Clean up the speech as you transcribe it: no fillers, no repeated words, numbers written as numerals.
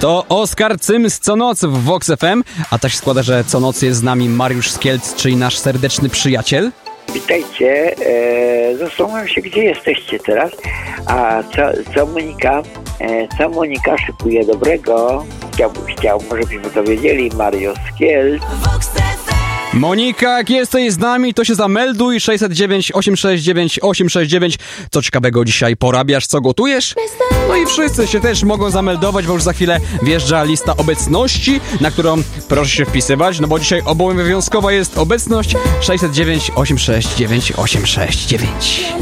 To Oskar Cyms co noc w Vox FM, a tak się składa, że co noc jest z nami Mariusz Skielc, czyli nasz serdeczny przyjaciel. Witajcie, zastanawiam się, gdzie jesteście teraz, a co Monika szykuje dobrego? Może byśmy to wiedzieli, Mariusz Skielc. Monika, jak jesteś z nami, to się zamelduj, 609 869 869. Co ciekawego dzisiaj porabiasz, co gotujesz? No i wszyscy się też mogą zameldować, bo już za chwilę wjeżdża lista obecności, na którą proszę się wpisywać, no bo dzisiaj obowiązkowa jest obecność 609 869 869.